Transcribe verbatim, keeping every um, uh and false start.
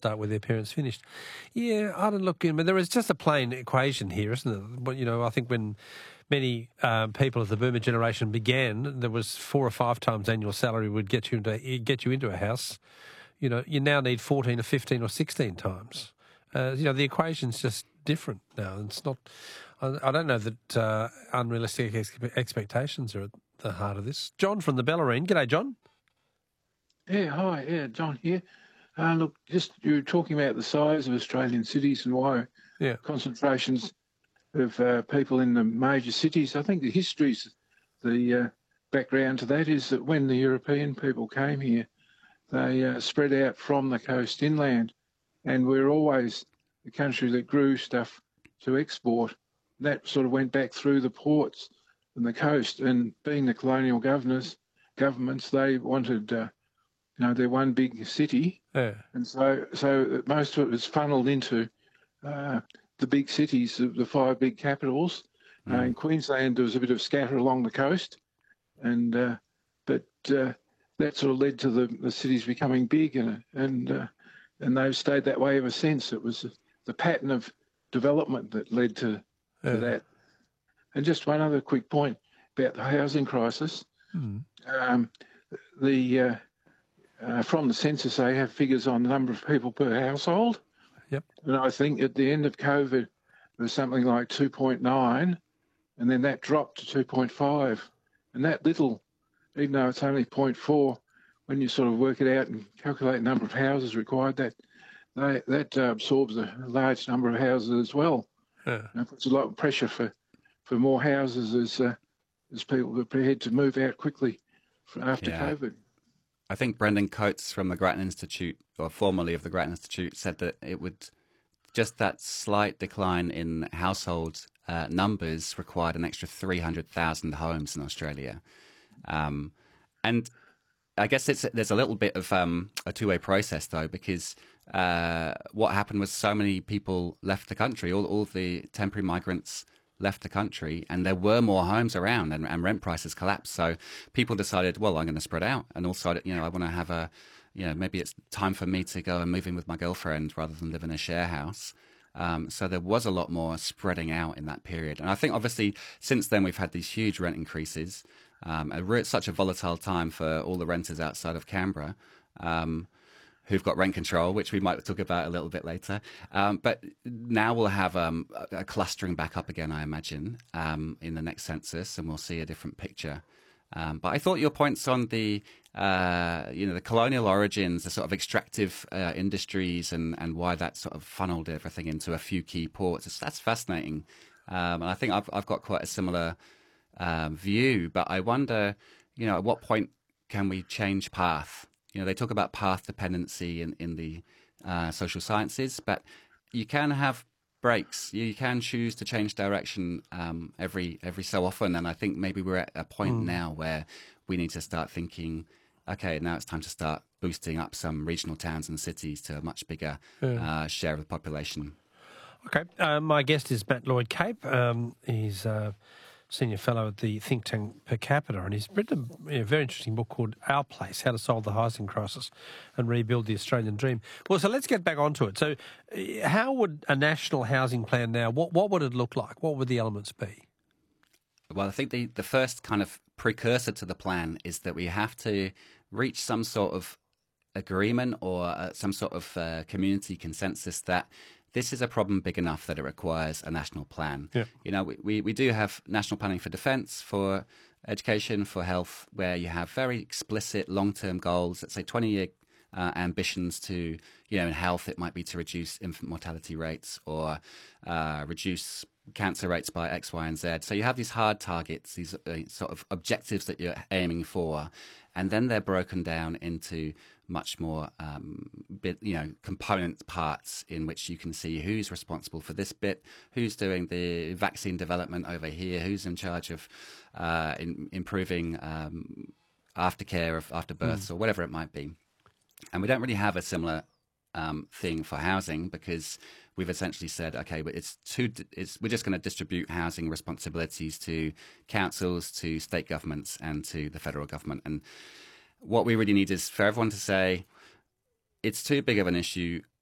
start where their parents finished. Yeah, I don't look in, but there is just a plain equation here, isn't it? But, you know, I think when many um, people of the Boomer generation began, there was four or five times annual salary would get you into get you into a house. You know, you now need fourteen or fifteen or sixteen times. Uh, you know, the equation's just different now. It's not. I, I don't know that uh, unrealistic ex- expectations are at the heart of this. John from the Bellarine. G'day, John. Yeah, hi. Yeah, John here. Uh, look, just you were talking about the size of Australian cities and why Yeah. concentrations of uh, people in the major cities. I think the history's the uh, background to that is that when the European people came here, they uh, spread out from the coast inland, and we're always the country that grew stuff to export. That sort of went back through the ports and the coast, and being the colonial governors, governments, they wanted, uh, you know, their one big city, Yeah. and so so most of it was funneled into uh, the big cities, the, the five big capitals. Mm. Uh, in Queensland, there was a bit of scatter along the coast, and uh, but uh, that sort of led to the, the cities becoming big, and and uh, and they've stayed that way ever since. It was the pattern of development that led to, Yeah. to that. And just one other quick point about the housing crisis. Mm. Um, the uh, uh, from the census, they have figures on the number of people per household. Yep. And I think at the end of COVID, it was something like two point nine, and then that dropped to two point five. And that little, even though it's only zero point four, when you sort of work it out and calculate the number of houses required, that they, that uh, absorbs a large number of houses as well. Yeah. And it puts a lot of pressure for, for more houses as uh, as people are prepared to move out quickly for after Yeah. COVID. I think Brendan Coates from the Grattan Institute, or formerly of the Grattan Institute, said that it would just that slight decline in household uh, numbers required an extra three hundred thousand homes in Australia. Um, and I guess it's, there's a little bit of um, a two-way process, though, because uh, what happened was so many people left the country, all, all of the temporary migrants left the country, and there were more homes around, and, and rent prices collapsed. So people decided, well, I'm going to spread out, and also, you know, I want to have a, you know, maybe it's time for me to go and move in with my girlfriend rather than live in a share house. Um, so there was a lot more spreading out in that period. And I think obviously since then we've had these huge rent increases, um, a re- such a volatile time for all the renters outside of Canberra. Um, who've got rent control, which we might talk about a little bit later. Um, but now we'll have um, a clustering back up again, I imagine, um, in the next census, and we'll see a different picture. Um, but I thought your points on the, uh, you know, the colonial origins, the sort of extractive uh, industries, and, and why that sort of funneled everything into a few key ports, that's fascinating. Um, and I think I've, I've got quite a similar um, view, but I wonder, you know, at what point can we change path? You know, they talk about path dependency in, in the uh, social sciences, but you can have breaks. You, you can choose to change direction um, every every so often. And I think maybe we're at a point mm. now where we need to start thinking, okay, now it's time to start boosting up some regional towns and cities to a much bigger yeah. uh, share of the population. Okay. Uh, my guest is Matt Lloyd-Cape. Um, he's uh, Senior Fellow at the think tank Per Capita, and he's written a, a very interesting book called Our Place, How to Solve the Housing Crisis and Rebuild the Australian Dream. Well, so let's get back onto it. So how would a national housing plan now, what, what would it look like? What would the elements be? Well, I think the, the first kind of precursor to the plan is that we have to reach some sort of agreement or uh, some sort of uh, community consensus that this is a problem big enough that it requires a national plan. Yeah. You know, we, we, we do have national planning for defence, for education, for health, where you have very explicit long-term goals, let's say twenty-year uh, ambitions to, you know, in health, it might be to reduce infant mortality rates or uh, reduce cancer rates by X, Y, and Z. So you have these hard targets, these uh, sort of objectives that you're aiming for, and then they're broken down into much more, um, bit, you know, component parts in which you can see who's responsible for this bit, who's doing the vaccine development over here, who's in charge of uh, in, improving um, aftercare of after births mm. or whatever it might be. And we don't really have a similar Um, thing for housing because we've essentially said, okay, but it's too, it's, we're just going to distribute housing responsibilities to councils, to state governments, and to the federal government. And what we really need is for everyone to say, it's too big of an issue.